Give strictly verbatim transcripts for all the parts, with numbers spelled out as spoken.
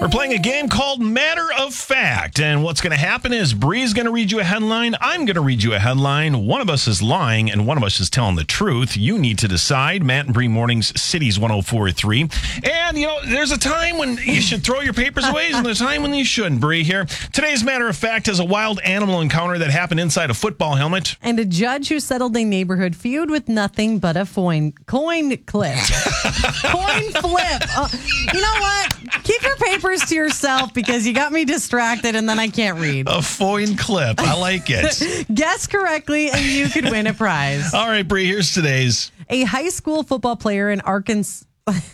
We're playing a game called Matter of Fact. And what's going to happen is Bree's going to read you a headline. I'm going to read you a headline. One of us is lying and one of us is telling the truth. You need to decide. Matt and Bree Mornings, Cities one oh four point three. And, you know, there's a time when you should throw your papers away and there's a time when you shouldn't, Bree, here. Today's Matter of Fact has a wild animal encounter that happened inside a football helmet. And a judge who settled a neighborhood feud with nothing but a coin, coin clip. Coin flip. Oh, you know what? Keep your papers to yourself because you got me distracted and then I can't read. A coin clip. I like it. Guess correctly and you could win a prize. All right, Bree, here's today's. A high school football player in Arkansas.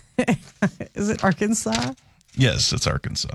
Is it Arkansas? Yes, it's Arkansas.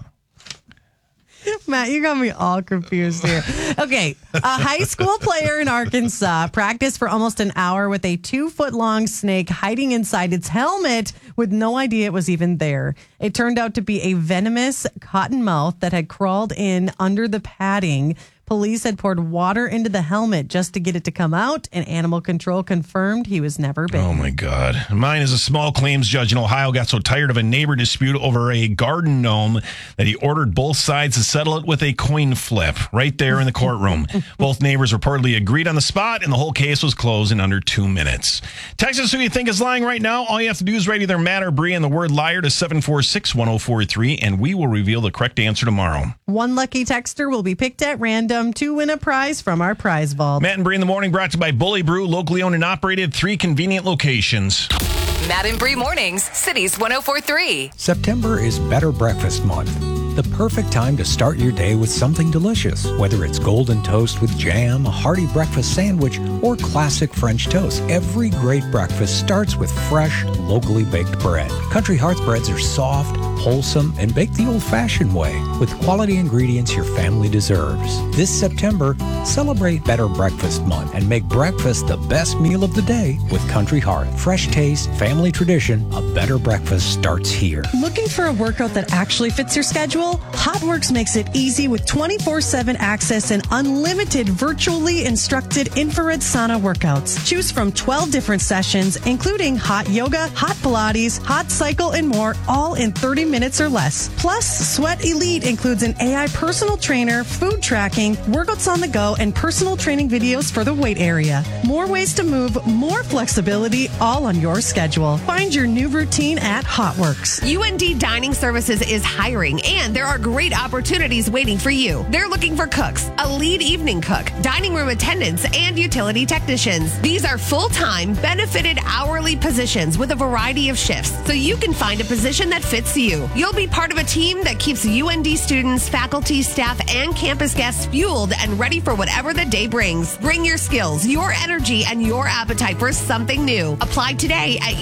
Matt, you got me all confused here. Okay, a high school player in Arkansas practiced for almost an hour with a two-foot-long snake hiding inside its helmet with no idea it was even there. It turned out to be a venomous cottonmouth that had crawled in under the padding. Police had poured water into the helmet just to get it to come out, and animal control confirmed he was never bitten. Oh, my God. Mine is a small claims judge in Ohio got so tired of a neighbor dispute over a garden gnome that he ordered both sides to settle it with a coin flip right there in the courtroom. Both neighbors reportedly agreed on the spot, and the whole case was closed in under two minutes. Text us who you think is lying right now. All you have to do is write either Matt or Bree and the word liar to seven four six, one oh four three, and we will reveal the correct answer tomorrow. One lucky texter will be picked at random to win a prize from our prize vault. Matt and Bree in the morning, brought to you by Bully Brew, locally owned and operated, three convenient locations. Matt and Bree Mornings, Cities one oh four point three. September is Better Breakfast Month. The perfect time to start your day with something delicious, whether it's golden toast with jam, a hearty breakfast sandwich, or classic French toast. Every great breakfast starts with fresh, locally baked bread. Country Hearts breads are soft, wholesome, and baked the old-fashioned way with quality ingredients your family deserves. This September, celebrate Better Breakfast Month and make breakfast the best meal of the day with Country Heart. Fresh taste, family tradition, a better breakfast starts here. Looking for a workout that actually fits your schedule? HotWorks makes it easy with twenty-four seven access and unlimited virtually instructed infrared sauna workouts. Choose from twelve different sessions, including hot yoga, hot Pilates, hot cycle, and more, all in thirty minutes or less. Plus, Sweat Elite includes an A I personal trainer, food tracking, workouts on the go, and personal training videos for the weight area. More ways to move, more flexibility, all on your schedule. Find your new routine at HotWorks. U N D Dining Services is hiring, and there are great opportunities waiting for you. They're looking for cooks, a lead evening cook, dining room attendants, and utility technicians. These are full-time, benefited hourly positions with a variety of shifts, so you can find a position that fits you. You'll be part of a team that keeps U N D students, faculty, staff, and campus guests fueled and ready for whatever the day brings. Bring your skills, your energy, and your appetite for something new. Apply today at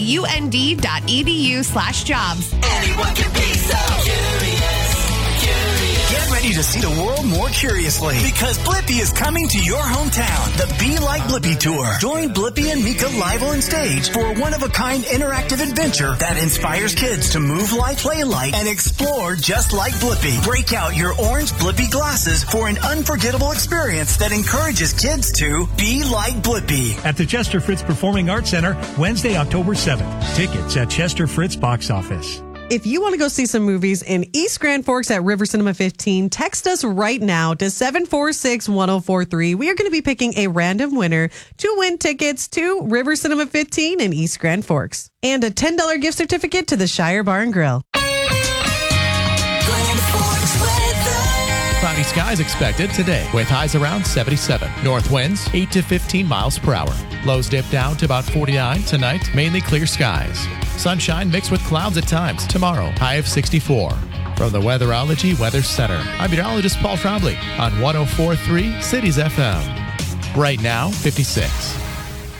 und.edu slash jobs. Anyone can be so curious. Get ready to see the world more curiously because Blippi is coming to your hometown. The Be Like Blippi Tour. Join Blippi and Mika live on stage for a one-of-a-kind interactive adventure that inspires kids to move like, play like, and explore just like Blippi. Break out your orange Blippi glasses for an unforgettable experience that encourages kids to be like Blippi. At the Chester Fritz Performing Arts Center, Wednesday, October seventh. Tickets at Chester Fritz Box Office. If you want to go see some movies in East Grand Forks at River Cinema fifteen, text us right now to seven four six, one oh four three. We are going to be picking a random winner to win tickets to River Cinema fifteen in East Grand Forks and a ten dollars gift certificate to the Shire Bar and Grill. Cloudy skies expected today with highs around seventy-seven. North winds eight to fifteen miles per hour. Lows dip down to about forty-nine tonight. Mainly clear skies. Sunshine mixed with clouds at times. Tomorrow, high of sixty-four. From the Weatherology Weather Center, I'm meteorologist Paul Trombley on one oh four point three Cities F M. Right now, fifty-six.